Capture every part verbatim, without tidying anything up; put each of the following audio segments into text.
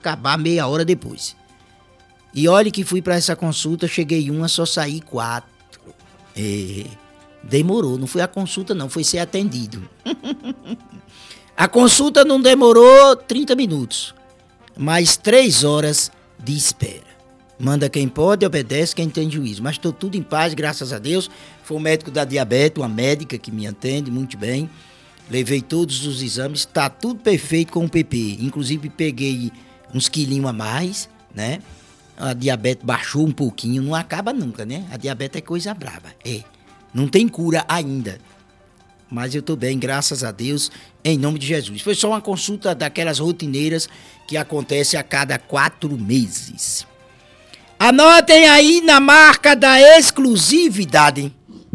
acabar meia hora depois. E olha que fui para essa consulta, cheguei uma, só saí quatro. É, demorou, não foi a consulta não, foi ser atendido. A consulta não demorou trinta minutos, mas três horas de espera. Manda quem pode, obedece quem tem juízo. Mas estou tudo em paz, graças a Deus. Foi o médico da diabetes, uma médica que me atende muito bem. Levei todos os exames, está tudo perfeito com o P P. Inclusive peguei uns quilinhos a mais, né? A diabetes baixou um pouquinho, não acaba nunca, né? A diabetes é coisa brava, é. Não tem cura ainda. Mas eu estou bem, graças a Deus, em nome de Jesus. Foi só uma consulta daquelas rotineiras que acontece a cada quatro meses. Anotem aí na marca da exclusividade.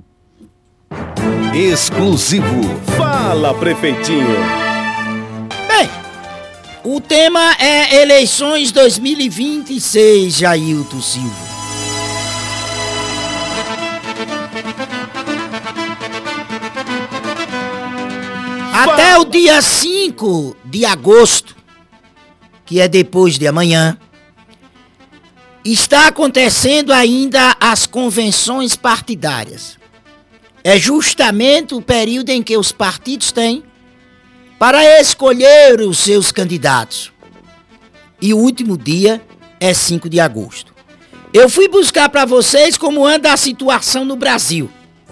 Exclusivo. Fala, prefeitinho. Bem, o tema é eleições dois mil e vinte e seis, Jailton Silva. Até o dia cinco de agosto, que é depois de amanhã, está acontecendo ainda as convenções partidárias. É justamente o período em que os partidos têm para escolher os seus candidatos. E o último dia é cinco de agosto. Eu fui buscar para vocês como anda a situação no Brasil.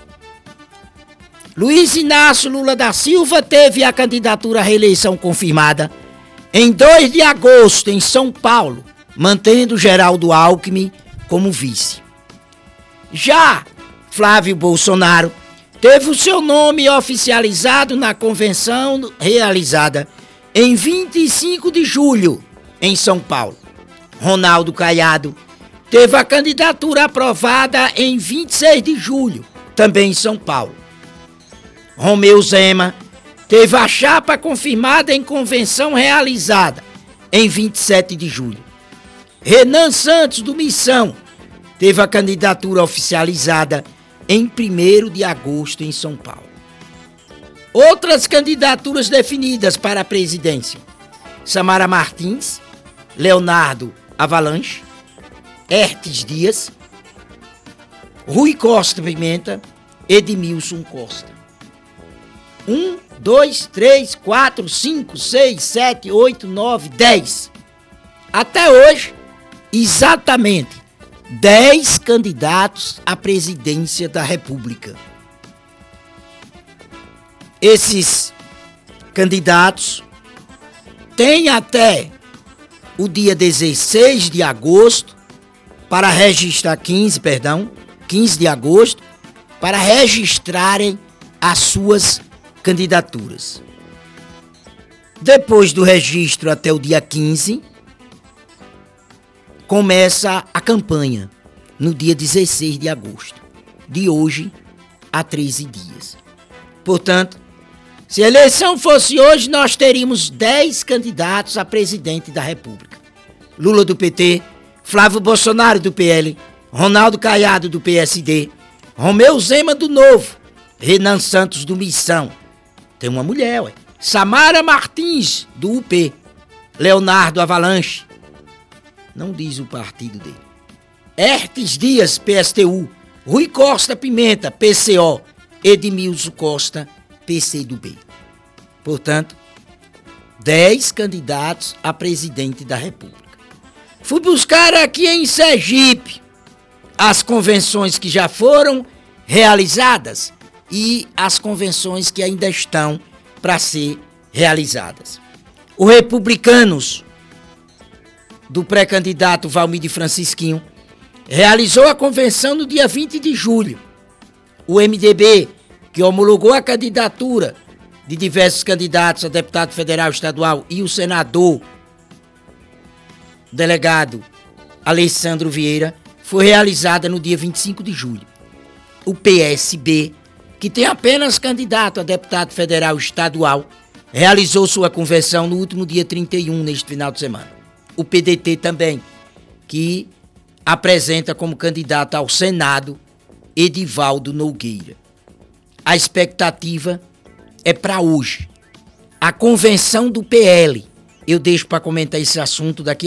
Luiz Inácio Lula da Silva teve a candidatura à reeleição confirmada em dois de agosto em São Paulo, mantendo Geraldo Alckmin como vice. Já Flávio Bolsonaro teve o seu nome oficializado na convenção realizada em vinte e cinco de julho em São Paulo. Ronaldo Caiado teve a candidatura aprovada em vinte e seis de julho, também em São Paulo. Romeu Zema teve a chapa confirmada em convenção realizada em vinte e sete de julho. Renan Santos, do Missão, teve a candidatura oficializada em primeiro de agosto em São Paulo. Outras candidaturas definidas para a presidência: Samara Martins, Leonardo Avalanche, Hertes Dias, Rui Costa Pimenta, Edmilson Costa. Um, dois, três, quatro, cinco, seis, sete, oito, nove, dez. Até hoje, exatamente dez candidatos à presidência da República. Esses candidatos têm até o dia dezesseis de agosto para registrar, quinze, perdão, quinze de agosto, para registrarem as suas candidaturas. Depois do registro até o dia quinze, começa a campanha no dia dezesseis de agosto, de hoje a treze dias. Portanto, se a eleição fosse hoje, nós teríamos dez candidatos a presidente da República. Lula do P T, Flávio Bolsonaro do P L, Ronaldo Caiado do P S D, Romeu Zema do Novo, Renan Santos do Missão. Tem uma mulher, ué. Samara Martins do U P, Leonardo Avalanche. Não diz o partido dele. Hertes Dias, P S T U. Rui Costa Pimenta, P C O. Edmilson Costa, P C do B. Portanto, dez candidatos a presidente da República. Fui buscar aqui em Sergipe as convenções que já foram realizadas e as convenções que ainda estão para ser realizadas. O Republicanos, do pré-candidato Valmir Francisquinho, realizou a convenção no dia vinte de julho. O M D B, que homologou a candidatura de diversos candidatos a deputado federal, estadual, e o senador delegado Alessandro Vieira, foi realizada no dia vinte e cinco de julho. O P S B, que tem apenas candidato a deputado federal estadual, realizou sua convenção no último dia trinta e um, neste final de semana. O P D T também, que apresenta como candidato ao Senado Edivaldo Nogueira. A expectativa é para hoje. A convenção do P L. Eu deixo para comentar esse assunto daqui a